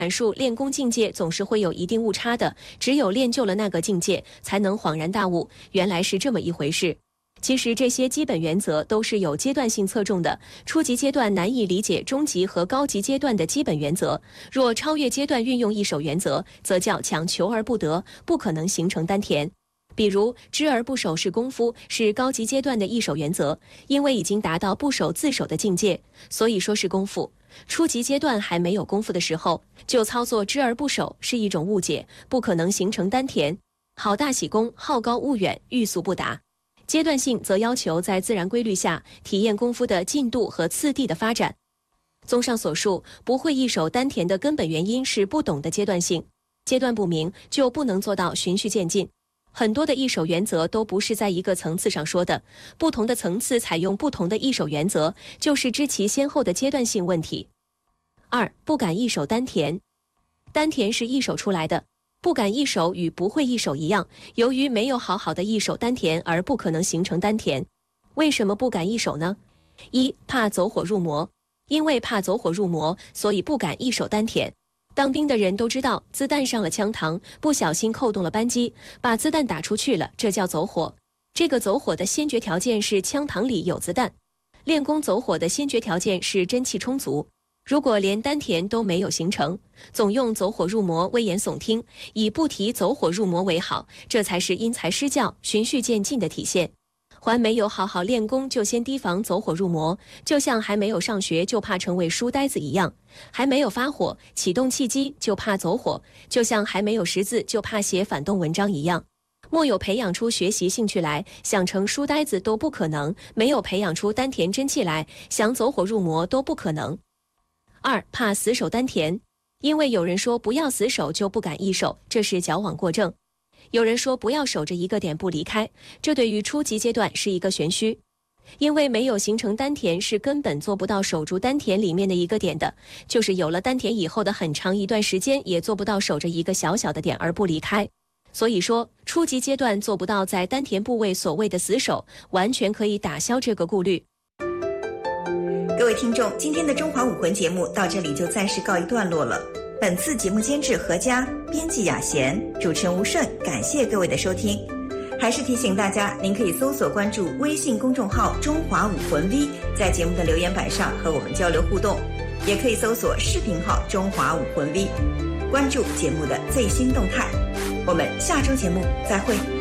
阐述练功境界总是会有一定误差的，只有练就了那个境界，才能恍然大悟，原来是这么一回事。其实这些基本原则都是有阶段性侧重的，初级阶段难以理解中级和高级阶段的基本原则，若超越阶段运用一手原则，则叫强求而不得，不可能形成丹田。比如知而不守是功夫，是高级阶段的一手原则，因为已经达到不守自守的境界，所以说是功夫。初级阶段还没有功夫的时候，就操作知而不守是一种误解，不可能形成丹田。好大喜功，好高骛远，欲速不达。阶段性则要求在自然规律下体验功夫的进度和次第的发展。综上所述，不会一手丹田的根本原因是不懂得阶段性，阶段不明就不能做到循序渐进。很多的一手原则都不是在一个层次上说的，不同的层次采用不同的一手原则，就是知其先后的阶段性问题。2. 不敢一手丹田。丹田是一手出来的，不敢一手与不会一手一样，由于没有好好的一手丹田而不可能形成丹田。为什么不敢一手呢？一、怕走火入魔。因为怕走火入魔，所以不敢一手丹田。当兵的人都知道，子弹上了枪膛，不小心扣动了扳机，把子弹打出去了，这叫走火。这个走火的先决条件是枪膛里有子弹。练功走火的先决条件是真气充足。如果连丹田都没有形成，总用走火入魔危言耸听，以不提走火入魔为好，这才是因材施教、循序渐进的体现。还没有好好练功就先提防走火入魔，就像还没有上学就怕成为书呆子一样，还没有发火启动契机就怕走火，就像还没有识字就怕写反动文章一样。莫有培养出学习兴趣来，想成书呆子都不可能；没有培养出丹田真气来，想走火入魔都不可能。2. 怕死守丹田。因为有人说不要死守就不敢一手，这是矫枉过正。有人说不要守着一个点不离开，这对于初级阶段是一个玄虚。因为没有形成丹田，是根本做不到守住丹田里面的一个点的，就是有了丹田以后的很长一段时间也做不到守着一个小小的点而不离开。所以说初级阶段做不到在丹田部位所谓的死守，完全可以打消这个顾虑。 各位听众，今天的中华武魂节目到这里就暂时告一段落了。本次节目监制何佳，编辑雅贤，主持人吴顺，感谢各位的收听。还是提醒大家，您可以搜索关注微信公众号中华武魂 V， 在节目的留言板上和我们交流互动，也可以搜索视频号中华武魂 V， 关注节目的最新动态。我们下周节目再会。